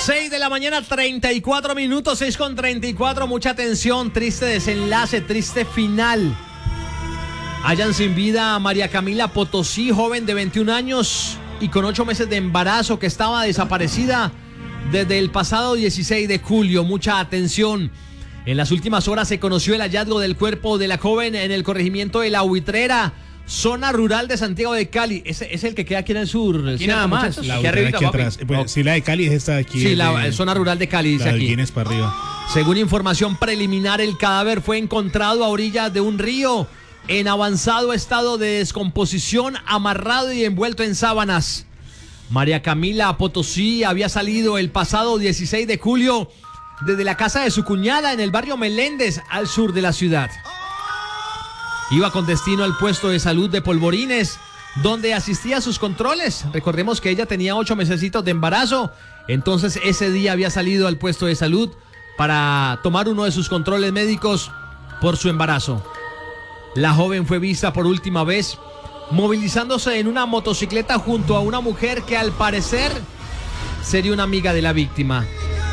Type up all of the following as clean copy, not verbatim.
6 de la mañana, 34 minutos, 6:34. Mucha atención, triste desenlace, triste final. Hallan sin vida a María Camila Potosí, joven de 21 años y con 8 meses de embarazo, que estaba desaparecida desde el pasado 16 de julio. Mucha atención. En las últimas horas se conoció el hallazgo del cuerpo de la joven en el corregimiento de La Buitrera, zona rural de Santiago de Cali. Es el que queda aquí en el sur. Aquí nada más. La aquí atrás. Pues, sí, la de Cali es esta de aquí. Sí, la zona rural de Cali, dice aquí. Guinness para arriba. Según información preliminar, el cadáver fue encontrado a orillas de un río en avanzado estado de descomposición, amarrado y envuelto en sábanas. María Camila Potosí había salido el pasado 16 de julio desde la casa de su cuñada en el barrio Meléndez, al sur de la ciudad. Iba con destino al puesto de salud de Polvorines, donde asistía a sus controles. Recordemos que ella tenía 8 mesecitos de embarazo, entonces ese día había salido al puesto de salud para tomar uno de sus controles médicos por su embarazo. La joven fue vista por última vez movilizándose en una motocicleta junto a una mujer que al parecer sería una amiga de la víctima.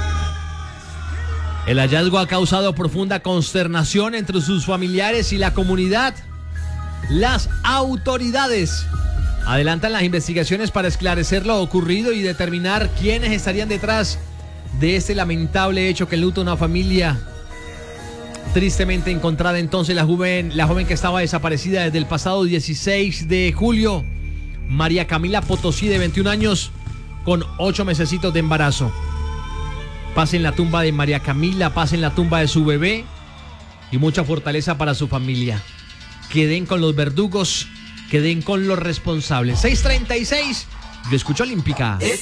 El hallazgo ha causado profunda consternación entre sus familiares y la comunidad. Las autoridades adelantan las investigaciones para esclarecer lo ocurrido y determinar quiénes estarían detrás de este lamentable hecho que enluta una familia. Tristemente encontrada entonces la joven que estaba desaparecida desde el pasado 16 de julio, María Camila Potosí, de 21 años, con 8 mesecitos de embarazo. Paz en la tumba de María Camila, paz en la tumba de su bebé y mucha fortaleza para su familia. Queden con los verdugos, queden con los responsables. 6:36, yo escucho Olímpica.